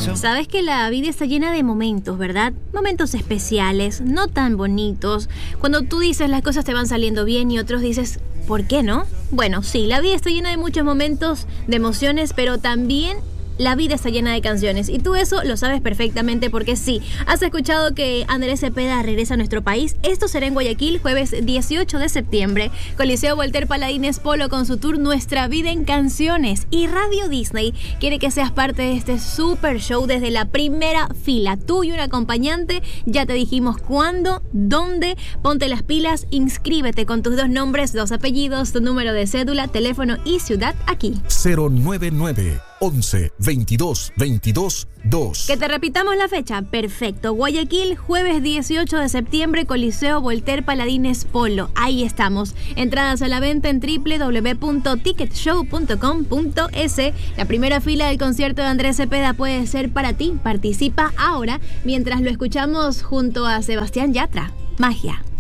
Sabes que la vida está llena de momentos, ¿verdad? Momentos especiales, no tan bonitos. Cuando tú dices las cosas te van saliendo bien y otros dices, ¿por qué no? Bueno, sí, la vida está llena de muchos momentos, de emociones, pero también la vida está llena de canciones y tú eso lo sabes perfectamente porque sí, has escuchado que Andrés Cepeda regresa a nuestro país. Esto será en Guayaquil, jueves 18 de septiembre. Coliseo Walter Paladines Polo con su tour Nuestra Vida en Canciones. Y Radio Disney quiere que seas parte de este super show desde la primera fila. Tú y un acompañante, ya te dijimos cuándo, dónde, ponte las pilas, inscríbete con tus 2 nombres, 2 apellidos, tu número de cédula, teléfono y ciudad aquí. 099 11 22 22 2. Que te repitamos la fecha. Perfecto. Guayaquil, jueves 18 de septiembre, Coliseo Voltaire Paladines Polo. Ahí estamos. Entradas a la venta en www.ticketshow.com.es. La primera fila del concierto de Andrés Cepeda puede ser para ti. Participa ahora mientras lo escuchamos junto a Sebastián Yatra. Magia.